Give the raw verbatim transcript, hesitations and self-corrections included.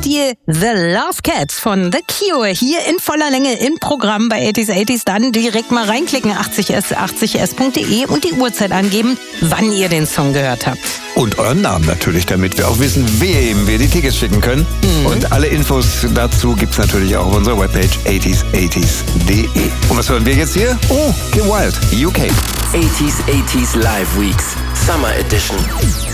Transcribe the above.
Beispiel The Love Cats von The Cure hier in voller Länge im Programm bei achtzig achtzig. Dann direkt mal reinklicken, achtzig s achtzig s punkt de und die Uhrzeit angeben, wann ihr den Song gehört habt. Und euren Namen natürlich, damit wir auch wissen, wem wir die Tickets schicken können. Mhm. Und alle Infos dazu gibt's natürlich auch auf unserer Webpage achtzig achtzig punkt de. Und was hören wir jetzt hier? Oh, Kim Wilde, U K. achtzig achtzig Live Weeks, Summer Edition.